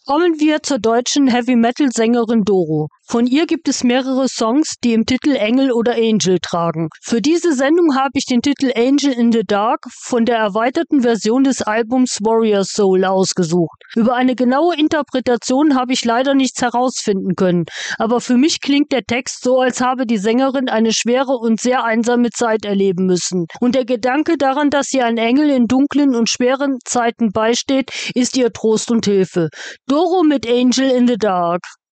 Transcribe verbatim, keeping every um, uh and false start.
Kommen wir zur deutschen Heavy-Metal-Sängerin Doro. Von ihr gibt es mehrere Songs, die im Titel Engel oder Angel tragen. Für diese Sendung habe ich den Titel Angel in the Dark von der erweiterten Version des Albums Warrior Soul ausgesucht. Über eine genaue Interpretation habe ich leider nichts herausfinden können, aber für mich klingt der Text so, als habe die Sängerin eine schwere und sehr einsame Zeit erleben müssen. Und der Gedanke daran, dass sie ein Engel in dunklen und schweren Zeiten beisteht, ist ihr Trost und Hilfe. Doro mit Angel in the Dark.